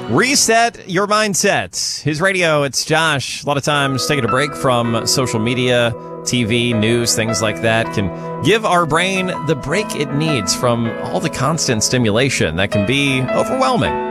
Reset your mindset. His radio, it's Josh. A lot of times taking a break from social media, TV, news, things like that can give our brain the break it needs from all the constant stimulation that can be overwhelming.